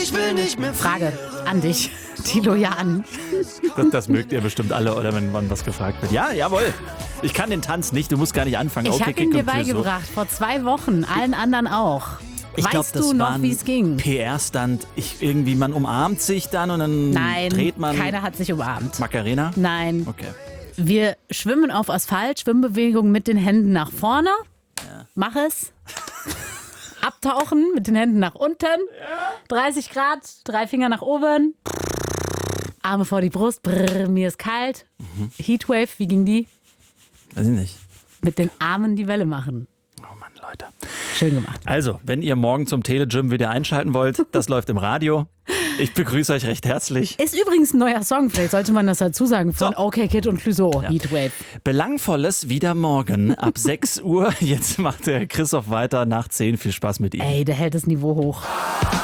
ich will nicht mehr. Frage an dich, Thilo Jahn. Das mögt ihr bestimmt alle, oder wenn man was gefragt wird. Ja, jawohl. Ich kann den Tanz nicht, du musst gar nicht anfangen. Ich Okay, habe Kick ihn dir und Clouseau. beigebracht, vor 2 Wochen, allen anderen auch. Ich glaub, Weißt das du war noch, ein wie es ging? PR-Stand. Man umarmt sich dann und dann Nein, dreht man. keiner hat sich umarmt. Macarena? Nein. Okay. Wir schwimmen auf Asphalt, Schwimmbewegung mit den Händen nach vorne. Ja. Mach es. Abtauchen mit den Händen nach unten. 30 Grad, 3 Finger nach oben. Arme vor die Brust. Brrr, mir ist kalt. Heatwave, wie ging die? Weiß ich nicht. Mit den Armen die Welle machen. Oh Mann, Leute. Schön gemacht. Also, wenn ihr morgen zum Telegym wieder einschalten wollt, das läuft im Radio. Ich begrüße euch recht herzlich. Ist übrigens ein neuer Song, vielleicht sollte man das dazu sagen, von OK Kid und Clouseau, Heatwave. Belangvolles wieder morgen ab 6 Uhr. Jetzt macht der Christoph weiter nach 10. Viel Spaß mit ihm. Ey, der hält das Niveau hoch.